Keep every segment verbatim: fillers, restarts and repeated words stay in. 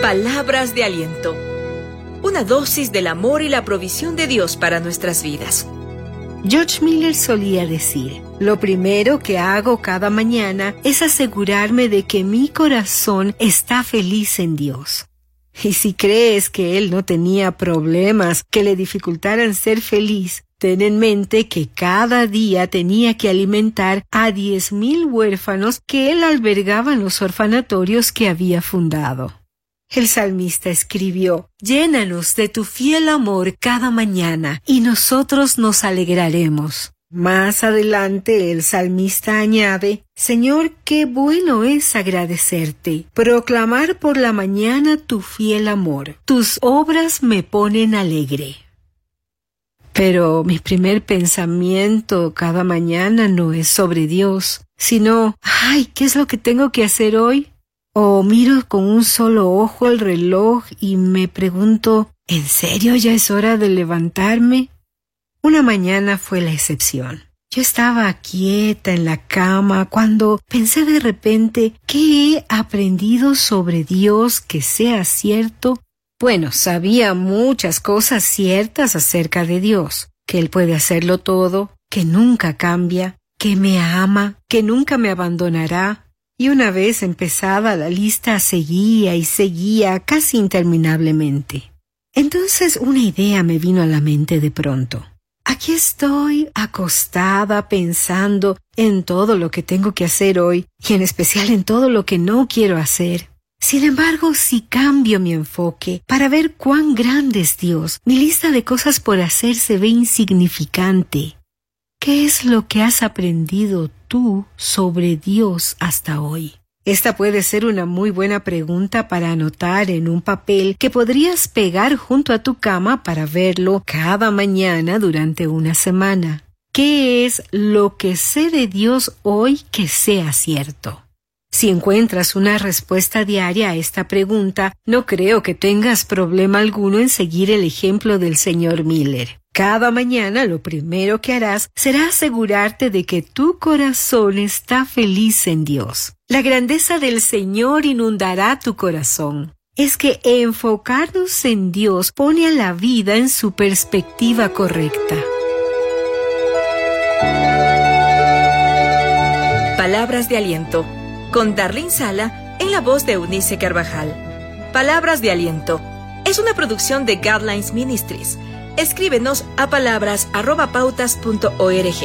Palabras de aliento. Una dosis del amor y la provisión de Dios para nuestras vidas. George Miller solía decir, lo primero que hago cada mañana es asegurarme de que mi corazón está feliz en Dios. Y si crees que él no tenía problemas que le dificultaran ser feliz, ten en mente que cada día tenía que alimentar a diez mil huérfanos que él albergaba en los orfanatorios que había fundado. El salmista escribió, «Llénanos de tu fiel amor cada mañana, y nosotros nos alegraremos». Más adelante el salmista añade, «Señor, qué bueno es agradecerte, proclamar por la mañana tu fiel amor. Tus obras me ponen alegre». Pero mi primer pensamiento cada mañana no es sobre Dios, sino, «Ay, ¿qué es lo que tengo que hacer hoy?» O miro con un solo ojo el reloj y me pregunto, ¿en serio ya es hora de levantarme? Una mañana fue la excepción. Yo estaba quieta en la cama cuando pensé de repente, ¿qué he aprendido sobre Dios que sea cierto? Bueno, sabía muchas cosas ciertas acerca de Dios, que Él puede hacerlo todo, que nunca cambia, que me ama, que nunca me abandonará. Y una vez empezada la lista seguía y seguía casi interminablemente. Entonces una idea me vino a la mente de pronto. Aquí estoy acostada pensando en todo lo que tengo que hacer hoy y en especial en todo lo que no quiero hacer. Sin embargo, si cambio mi enfoque para ver cuán grande es Dios, mi lista de cosas por hacer se ve insignificante. ¿Qué es lo que has aprendido tú sobre Dios hasta hoy? Esta puede ser una muy buena pregunta para anotar en un papel que podrías pegar junto a tu cama para verlo cada mañana durante una semana. ¿Qué es lo que sé de Dios hoy que sea cierto? Si encuentras una respuesta diaria a esta pregunta, no creo que tengas problema alguno en seguir el ejemplo del señor Miller. Cada mañana lo primero que harás será asegurarte de que tu corazón está feliz en Dios. La grandeza del Señor inundará tu corazón. Es que enfocarnos en Dios pone a la vida en su perspectiva correcta. Palabras de aliento, con Darlene Sala en la voz de Eunice Carvajal. Palabras de aliento es una producción de Guidelines Ministries. Escríbenos a palabras arroba pautas punto org.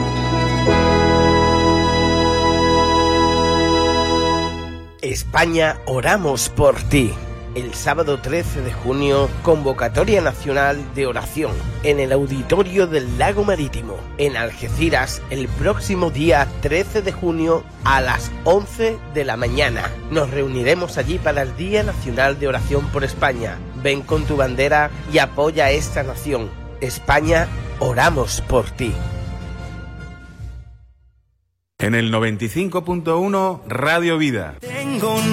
España, oramos por ti. El sábado trece de junio, convocatoria nacional de oración en el auditorio del Lago Marítimo, en Algeciras, el próximo día trece de junio a las once de la mañana. Nos reuniremos allí para el Día Nacional de Oración por España. Ven con tu bandera y apoya a esta nación. España, oramos por ti. En el noventa y cinco punto uno, Radio Vida. Tengo